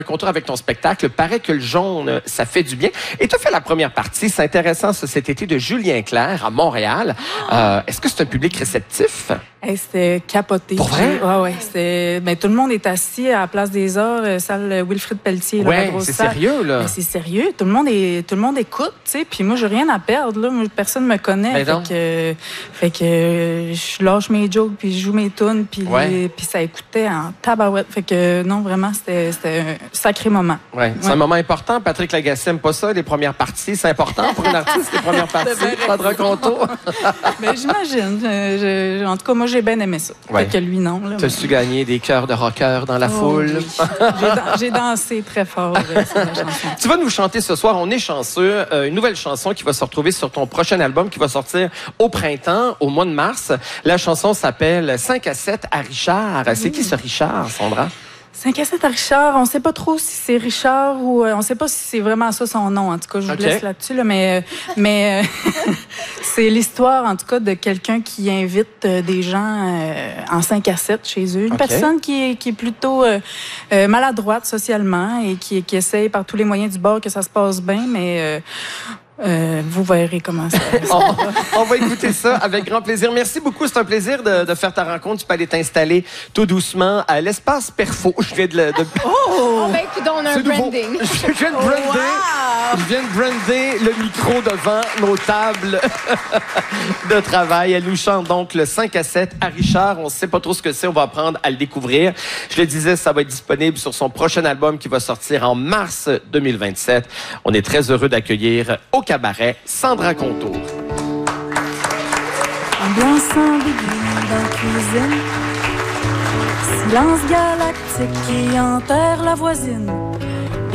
Contour avec ton spectacle, paraît que le jaune, ça fait du bien. Et tu as fait la première partie, c'est intéressant, ça, cet été, de Julien Clerc à Montréal. Est-ce que c'est un public réceptif? Hey, c'était capoté. Pour vrai? Ouais. Ben, tout le monde est assis à la Place des Arts, salle Wilfrid Pelletier. Ouais, c'est sérieux, là. Ben, c'est sérieux. Tout le monde écoute, tu sais. Puis moi, j'ai rien à perdre, là. Moi, personne me connaît. Fait que je lâche mes jokes, puis je joue mes tunes, puis ça écoutait en tabarouette. Fait que non, vraiment, c'était un sacré moment. Ouais. C'est un moment important. Patrick Lagacé aime pas ça, les premières parties. C'est important pour une artiste, les premières parties. Sandra Contour. Ben, j'imagine. En tout cas, moi, j'ai bien aimé ça. Fait que lui, non. T'as-tu gagné des cœurs de rockers dans la foule? Oui. J'ai dansé très fort sur la chanson. Tu vas nous chanter ce soir, on est chanceux, une nouvelle chanson qui va se retrouver sur ton prochain album qui va sortir au printemps, au mois de mars. La chanson s'appelle 5 à 7 à Richard. C'est qui ce Richard, Sandra? 5 à 7 à Richard, on ne sait pas trop si c'est Richard ou on ne sait pas si c'est vraiment ça son nom. En tout cas, je vous laisse là-dessus, là, mais c'est l'histoire, en tout cas, de quelqu'un qui invite des gens en 5 à 7 chez eux. Une personne qui est plutôt maladroite socialement et qui essaye par tous les moyens du bord que ça se passe bien, mais... vous verrez comment ça on va écouter ça avec grand plaisir. Merci beaucoup. C'est un plaisir de faire ta rencontre. Tu peux aller t'installer tout doucement à l'espace Perfo. Je viens de... Oh, ben, on a un branding. Je viens de brander le micro devant nos tables de travail. Elle nous chante donc le 5 à 7 à Richard. On ne sait pas trop ce que c'est. On va apprendre à le découvrir. Je le disais, ça va être disponible sur son prochain album qui va sortir en mars 2027. On est très heureux d'accueillir au cabaret Sandra Contour. Ambiance ambiguë dans la cuisine, silence galactique qui enterre la voisine.